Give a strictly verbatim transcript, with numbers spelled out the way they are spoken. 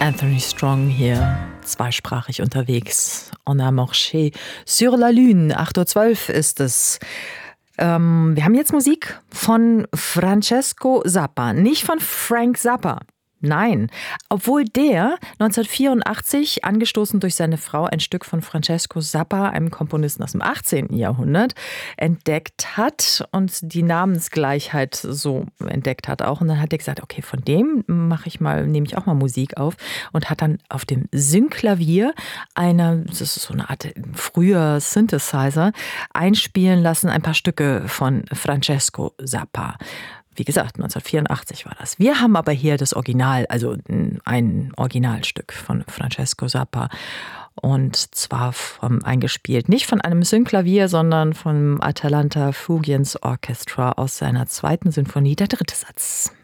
Anthony Strong hier, zweisprachig unterwegs. On a marché sur la lune. acht Uhr zwölf ist es. Ähm, wir haben jetzt Musik von Francesco Zappa, nicht von Frank Zappa. Nein, obwohl der neunzehnhundertvierundachtzig, angestoßen durch seine Frau, ein Stück von Francesco Zappa, einem Komponisten aus dem achtzehnten. Jahrhundert, entdeckt hat und die Namensgleichheit so entdeckt hat auch. Und dann hat er gesagt, okay, von dem mache ich mal, nehme ich auch mal Musik auf und hat dann auf dem Synclavier eine, das ist so eine Art früher Synthesizer, einspielen lassen, ein paar Stücke von Francesco Zappa. Wie gesagt, neunzehnhundertvierundachtzig war das. Wir haben aber hier das Original, also ein Originalstück von Francesco Zappa. Und zwar vom, eingespielt, nicht von einem Synclavier, sondern vom Atalanta Fugiens Orchestra aus seiner zweiten Sinfonie, der dritte Satz.